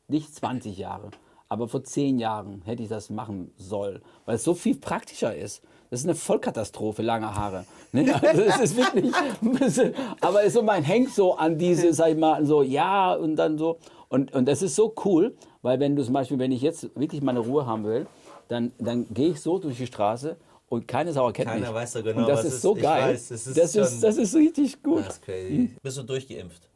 nicht 20 Jahre, aber vor 10 Jahren hätte ich das machen sollen, weil es so viel praktischer ist. Das ist eine Vollkatastrophe, lange Haare. Ne? Also es ist wirklich, aber es so, man hängt so an diese, sag ich mal, so, ja, und dann so. Und das ist so cool, weil wenn du zum Beispiel, wenn ich jetzt wirklich meine Ruhe haben will, dann gehe ich so durch die Straße und keine Sau kennt mich. Keiner weiß so genau, und das was ist so ich geil. weiß, Das ist richtig gut. Das ist crazy. Bist du durchgeimpft?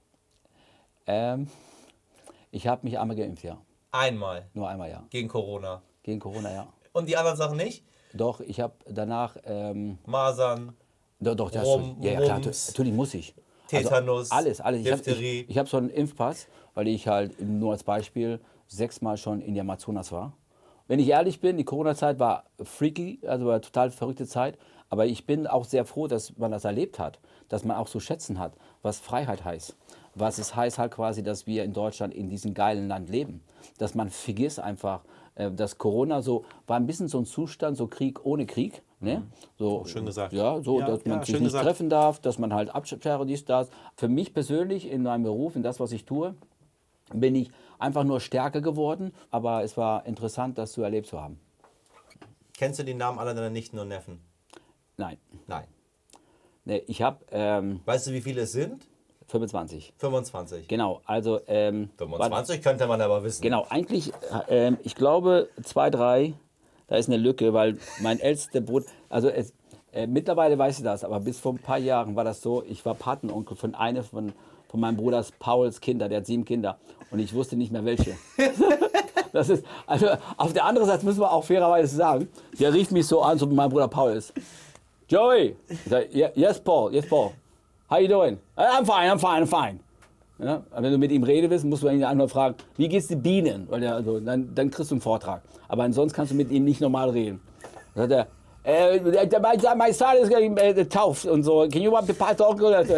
Ich habe mich einmal geimpft, ja. Einmal? Nur einmal, ja. Gegen Corona? Gegen Corona, ja. Und die anderen Sachen nicht? Doch, ich habe danach... Masern? Doch, das ja, klar, natürlich muss ich. Tetanus? Also alles. Diphtherie? Ich hab so einen Impfpass, weil ich halt nur als Beispiel 6-mal schon in der Amazonas war. Wenn ich ehrlich bin, die Corona-Zeit war freaky, also war eine total verrückte Zeit. Aber ich bin auch sehr froh, dass man das erlebt hat, dass man auch so schätzen hat, was Freiheit heißt. Was es heißt halt quasi, dass wir in Deutschland in diesem geilen Land leben. Dass man vergisst einfach, dass Corona so war ein bisschen so ein Zustand, so Krieg ohne Krieg. Ne? So, schön gesagt. Ja, so, dass man sich nicht treffen darf, dass man halt Absperre, dies, das. Für mich persönlich in meinem Beruf, in das, was ich tue, bin ich einfach nur stärker geworden. Aber es war interessant, das zu erlebt zu haben. Kennst du die Namen aller deiner Nichten und Neffen? Nein. Nein. Ne, ich habe... weißt du, wie viele es sind? 25. 25. Genau, also... 25 könnte man aber wissen. Genau, eigentlich, ich glaube 2, 3, da ist eine Lücke, weil mein ältester Bruder, also mittlerweile weiß ich das, aber bis vor ein paar Jahren war das so, ich war Patenonkel von einem von meinem Bruders Pauls Kinder, der hat 7 Kinder und ich wusste nicht mehr welche. Das ist, also auf der anderen Seite müssen wir auch fairerweise sagen, der riecht mich so an, so wie mein Bruder Paul ist. Joey, ich sag, yes Paul, how you doing? I'm fine. Ja, wenn du mit ihm reden willst, musst du ihn einfach fragen, wie geht's den Bienen? Weil dann kriegst du einen Vortrag. Aber ansonsten kannst du mit ihm nicht normal reden. Dann sagt er, my son is getting tauft und so. Can you want to talk?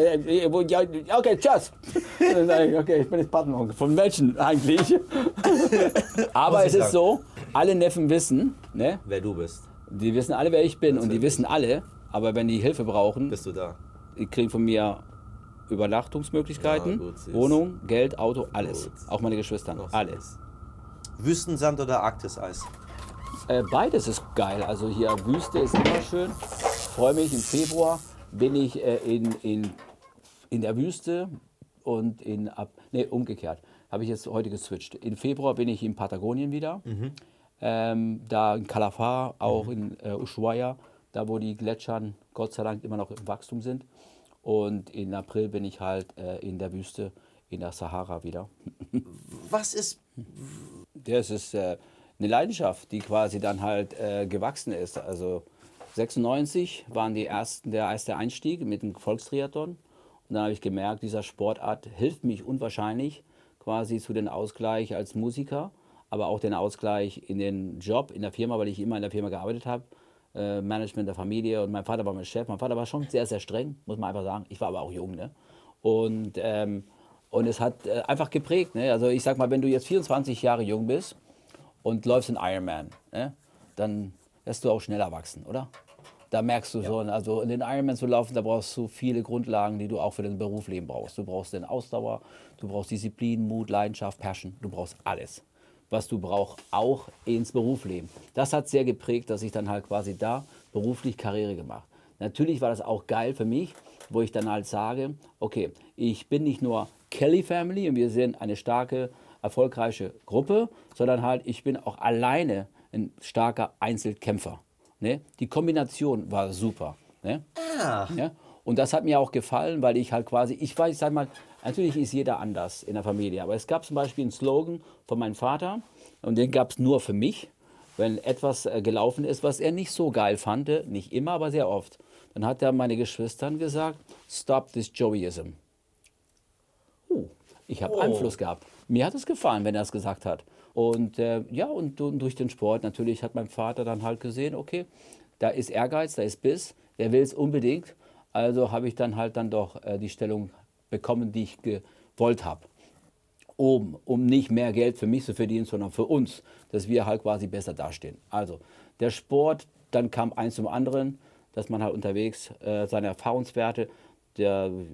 Okay, tschüss. Dann sag ich, okay, ich bin jetzt Patenonkel. Von welchen eigentlich? Aber es ist so, alle Neffen wissen, ne? Wer du bist. Die wissen alle, wer ich bin und die wissen alle, aber wenn die Hilfe brauchen, bist du da. Die kriegen von mir Übernachtungsmöglichkeiten, Ja, gut, Wohnung, Geld, Auto, alles. Gut. Auch meine Geschwister, alles. Wüstensand oder Arktiseis? Beides ist geil. Also hier Wüste ist immer schön. Freue mich, im Februar bin ich in der Wüste und umgekehrt. Habe ich jetzt heute geswitcht. Im Februar bin ich in Patagonien wieder. Da in Calafar, auch in Ushuaia, da wo die Gletscher Gott sei Dank immer noch im Wachstum sind. Und in April bin ich halt in der Wüste, in der Sahara wieder. Was ist... Das ist eine Leidenschaft, die quasi dann halt gewachsen ist. Also 96 waren der erste Einstieg mit dem Volkstriathlon. Und dann habe ich gemerkt, dieser Sportart hilft mich unwahrscheinlich quasi zu den Ausgleich als Musiker, aber auch den Ausgleich in den Job, in der Firma, weil ich immer in der Firma gearbeitet habe. Management der Familie und mein Vater war mein Chef. Mein Vater war schon sehr, sehr streng, muss man einfach sagen. Ich war aber auch jung. Ne? Und es hat einfach geprägt. Ne? Also ich sag mal, wenn du jetzt 24 Jahre jung bist und läufst in Ironman, ne? Dann wirst du auch schneller wachsen, oder? Da merkst du so, also in den Ironman zu laufen, da brauchst du viele Grundlagen, die du auch für den Berufsleben brauchst. Du brauchst den Ausdauer, du brauchst Disziplin, Mut, Leidenschaft, Passion. Du brauchst alles, was du brauchst, auch ins Berufsleben. Das hat sehr geprägt, dass ich dann halt quasi da beruflich Karriere gemacht. Natürlich war das auch geil für mich, wo ich dann halt sage, okay, ich bin nicht nur Kelly Family und wir sind eine starke, erfolgreiche Gruppe, sondern halt ich bin auch alleine ein starker Einzelkämpfer. Ne? Die Kombination war super. Ne? Ah. Ja? Und das hat mir auch gefallen, weil ich halt quasi, ich sag mal, natürlich ist jeder anders in der Familie, aber es gab zum Beispiel einen Slogan von meinem Vater und den gab es nur für mich, wenn etwas gelaufen ist, was er nicht so geil fand, nicht immer, aber sehr oft. Dann hat er meine Geschwistern gesagt, stop this Joeyism. Ich habe Einfluss gehabt. Mir hat es gefallen, wenn er es gesagt hat. Und und durch den Sport natürlich hat mein Vater dann halt gesehen, okay, da ist Ehrgeiz, da ist Biss, der will es unbedingt. Also habe ich dann halt doch die Stellung bekommen, die ich gewollt habe. Um nicht mehr Geld für mich zu verdienen, sondern für uns, dass wir halt quasi besser dastehen. Also der Sport, dann kam eins zum anderen, dass man halt unterwegs seine Erfahrungswerte,